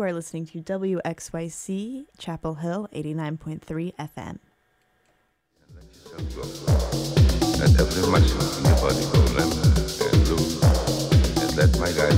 are listening to WXYC Chapel Hill 89.3 FM. Let every muscle in your body go limp and loose, and let my guide